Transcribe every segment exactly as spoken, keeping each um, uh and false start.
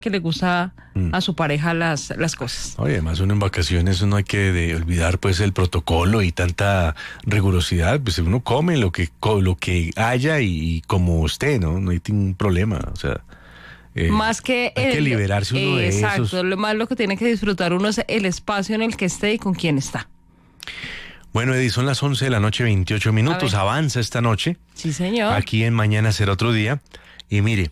que le gusta Mm. a su pareja las, las cosas. Oye, además uno en vacaciones no hay que de olvidar pues el protocolo y tanta rigurosidad, pues uno come lo que co- lo que haya y, y como esté, ¿no? No hay ningún problema, o sea, eh, Más que hay que el- liberarse uno de exacto, esos. lo más lo que tiene que disfrutar uno es el espacio en el que esté y con quién está. Bueno, Eddie, son las once de la noche, veintiocho minutos, A ver. avanza esta noche, Sí, señor. aquí en Mañana Será Otro Día, y mire,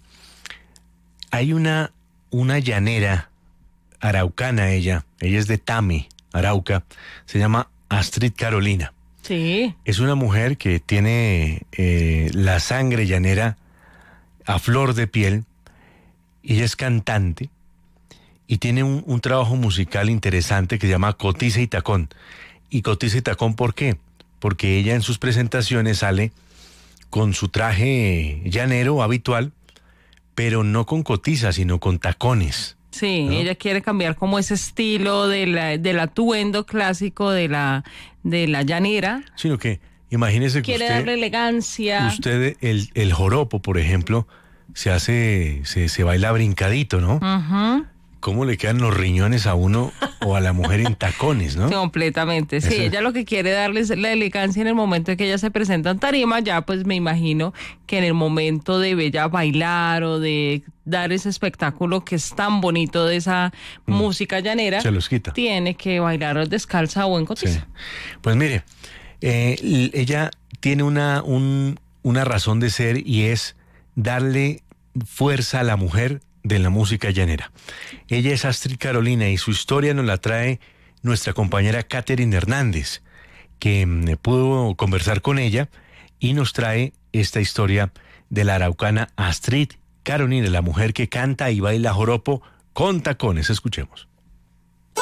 hay una, una llanera araucana, ella, ella es de Tame, Arauca, se llama Astrid Carolina. Sí. Es una mujer que tiene eh, la sangre llanera a flor de piel, y ella es cantante, y tiene un, un trabajo musical interesante que se llama Cotiza y Tacón. Y Cotiza y Tacón, ¿por qué? Porque ella en sus presentaciones sale con su traje llanero habitual, pero no con cotiza, sino con tacones. Sí, ¿no? ella quiere cambiar como ese estilo de la, del atuendo clásico de la, de la llanera. Sino que, imagínese que Quiere usted, darle elegancia. usted el, el joropo, por ejemplo, se hace, se, se baila brincadito, ¿no? Ujú. ¿Cómo le quedan los riñones a uno o a la mujer en tacones, no? Completamente, sí, Eso- ella lo que quiere darles la elegancia en el momento en que ella se presenta en tarima, ya pues me imagino que en el momento de ella bailar o de dar ese espectáculo que es tan bonito de esa Mm. música llanera, Se los quita. tiene que bailar descalza o en Sí. cotiza. Pues mire, eh, l- ella tiene una, un- una razón de ser y es darle fuerza a la mujer de la música llanera. Ella es Astrid Carolina y su historia nos la trae nuestra compañera Catherine Hernández, que mm, pudo conversar con ella y nos trae esta historia de la araucana Astrid Carolina, la mujer que canta y baila joropo con tacones. Escuchemos.